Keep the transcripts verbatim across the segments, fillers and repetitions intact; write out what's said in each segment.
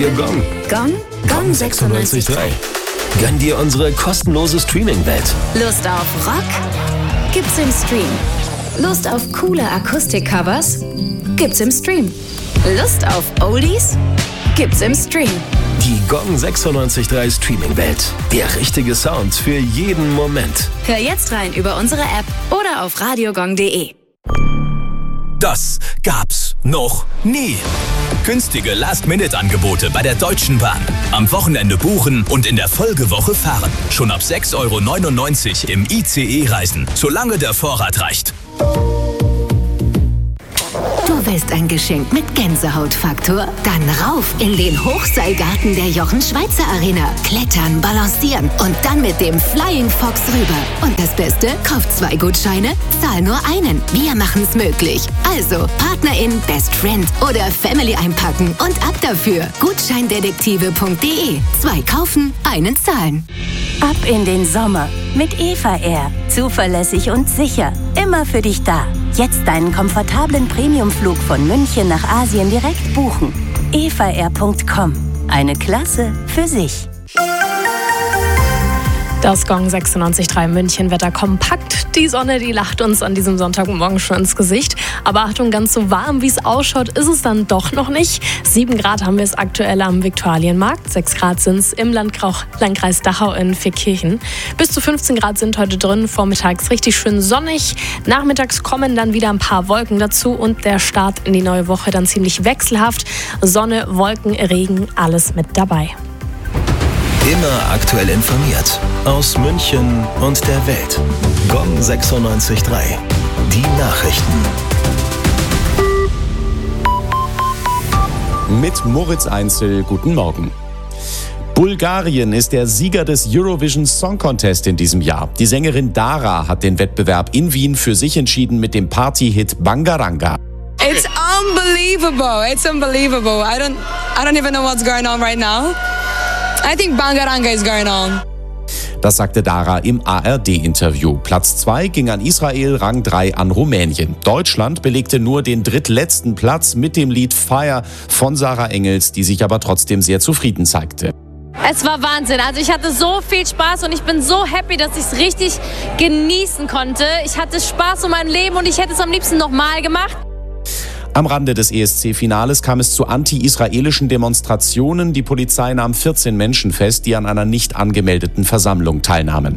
Radio Gong. Gong? Gong sechsundneunzig Komma drei. Gönn dir unsere kostenlose Streaming-Welt. Lust auf Rock? Gibt's im Stream. Lust auf coole Akustik-Covers? Gibt's im Stream. Lust auf Oldies? Gibt's im Stream. Die Gong sechsundneunzig Komma drei Streaming-Welt. Der richtige Sound für jeden Moment. Hör jetzt rein über unsere App oder auf radiogong punkt de. Das gab's noch nie. Günstige Last-Minute-Angebote bei der Deutschen Bahn. Am Wochenende buchen und in der Folgewoche fahren. Schon ab sechs Euro neunundneunzig im I C E-Reisen, solange der Vorrat reicht. Du willst ein Geschenk mit Gänsehautfaktor? Dann rauf in den Hochseilgarten der Jochen-Schweizer Arena. Klettern, balancieren und dann mit dem Flying Fox rüber. Und das Beste, kauf zwei Gutscheine, zahl nur einen. Wir machen's möglich. Also, Partnerin, Best Friend oder Family einpacken und ab dafür. Gutscheindetektive punkt de. Zwei kaufen, einen zahlen. Ab in den Sommer mit Eva Air. Zuverlässig und sicher. Immer für dich da. Jetzt deinen komfortablen Premiumflug von München nach Asien direkt buchen. eva air punkt com. Eine Klasse für sich. Das Gong sechsundneunzig Komma drei München-Wetter kompakt. Die Sonne, die lacht uns an diesem Sonntagmorgen schon ins Gesicht. Aber Achtung, ganz so warm, wie es ausschaut, ist es dann doch noch nicht. Sieben Grad haben wir es aktuell am Viktualienmarkt. Sechs Grad sind es im Landkrau- Landkreis Dachau in Vierkirchen. Bis zu fünfzehn Grad sind heute drin. Vormittags richtig schön sonnig. Nachmittags kommen dann wieder ein paar Wolken dazu. Und der Start in die neue Woche dann ziemlich wechselhaft. Sonne, Wolken, Regen, alles mit dabei. Immer aktuell informiert. Aus München und der Welt. Gong sechsundneunzig Komma drei. Die Nachrichten. Mit Moritz Einzel, guten Morgen. Bulgarien ist der Sieger des Eurovision Song Contest in diesem Jahr. Die Sängerin Dara hat den Wettbewerb in Wien für sich entschieden mit dem Party-Hit Bangaranga. It's unbelievable. It's unbelievable. I don't, I don't even know what's going on right now. I think Bangaranga is going on. Das sagte Dara im A R D-Interview. Platz zwei ging an Israel, Rang drei an Rumänien. Deutschland belegte nur den drittletzten Platz mit dem Lied Fire von Sarah Engels, die sich aber trotzdem sehr zufrieden zeigte. Es war Wahnsinn. Also ich hatte so viel Spaß und ich bin so happy, dass ich es richtig genießen konnte. Ich hatte Spaß um mein Leben und ich hätte es am liebsten nochmal gemacht. Am Rande des E S C-Finales kam es zu anti-israelischen Demonstrationen. Die Polizei nahm vierzehn Menschen fest, die an einer nicht angemeldeten Versammlung teilnahmen.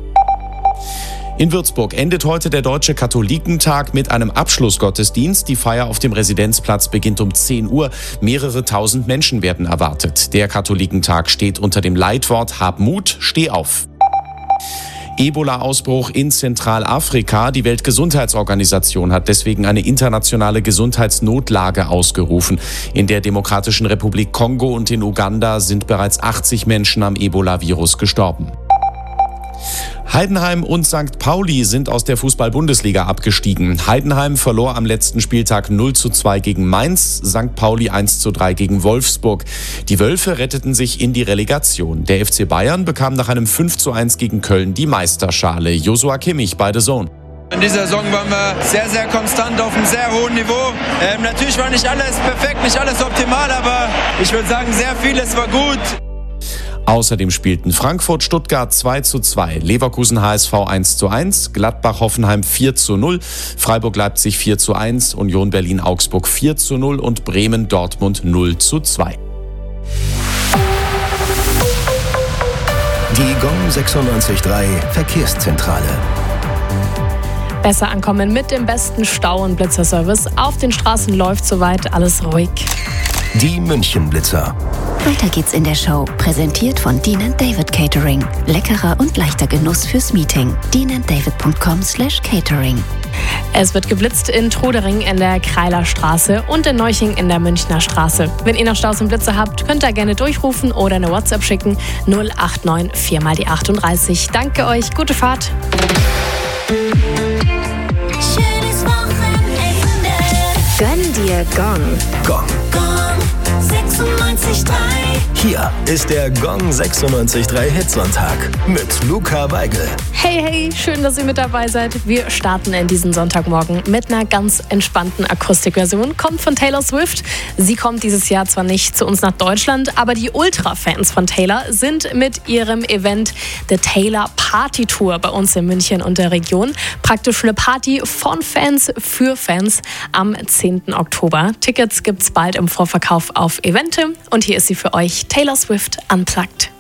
In Würzburg endet heute der Deutsche Katholikentag mit einem Abschlussgottesdienst. Die Feier auf dem Residenzplatz beginnt um zehn Uhr. Mehrere tausend Menschen werden erwartet. Der Katholikentag steht unter dem Leitwort Hab Mut, steh auf. Ebola-Ausbruch in Zentralafrika. Die Weltgesundheitsorganisation hat deswegen eine internationale Gesundheitsnotlage ausgerufen. In der Demokratischen Republik Kongo und in Uganda sind bereits achtzig Menschen am Ebola-Virus gestorben. Heidenheim und Sankt Pauli sind aus der Fußball-Bundesliga abgestiegen. Heidenheim verlor am letzten Spieltag null zu zwei gegen Mainz, Sankt Pauli eins zu drei gegen Wolfsburg. Die Wölfe retteten sich in die Relegation. Der F C Bayern bekam nach einem fünf zu eins gegen Köln die Meisterschale. Joshua Kimmich bei The Zone. In dieser Saison waren wir sehr, sehr konstant auf einem sehr hohen Niveau. Ähm, natürlich war nicht alles perfekt, nicht alles optimal, aber ich würde sagen, sehr vieles war gut. Außerdem spielten Frankfurt-Stuttgart zwei zu zwei, Leverkusen-H S V eins zu eins, Gladbach-Hoffenheim vier zu null, Freiburg-Leipzig vier zu eins, Union Berlin-Augsburg vier zu null und Bremen-Dortmund null zu zwei. Die Gong sechsundneunzig Komma drei Verkehrszentrale. Besser ankommen mit dem besten Stau- und Blitzerservice. Auf den Straßen läuft soweit alles ruhig. Die München-Blitzer. Weiter geht's in der Show. Präsentiert von Dean and David Catering. Leckerer und leichter Genuss fürs Meeting. dean and david punkt com slash catering. Es wird geblitzt in Trudering in der Kreiler Straße und in Neuching in der Münchner Straße. Wenn ihr noch Staus und Blitze habt, könnt ihr gerne durchrufen oder eine WhatsApp schicken. null acht neun vier mal die achtunddreißig. Danke euch, gute Fahrt. Schönes Wochenende. Gönn dir Gong. Gong. Gong sechsundneunzig Komma drei. Hier ist der Gong sechsundneunzig Komma drei Hitsonntag mit Luca Weigel. Hey, hey, schön, dass ihr mit dabei seid. Wir starten in diesen Sonntagmorgen mit einer ganz entspannten Akustikversion. Kommt von Taylor Swift. Sie kommt dieses Jahr zwar nicht zu uns nach Deutschland, aber die Ultra-Fans von Taylor sind mit ihrem Event The Taylor Party Tour bei uns in München und der Region. Praktisch eine Party von Fans für Fans am zehnten Oktober. Tickets gibt's bald im Vorverkauf auf Evente und hier ist sie für euch, Taylor Swift Unplugged.